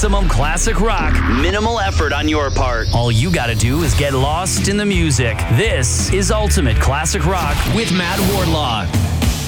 Maximum classic rock. Minimal effort on your part. All you gotta do is get lost in the music. This is Ultimate Classic Rock with Matt Wardlaw.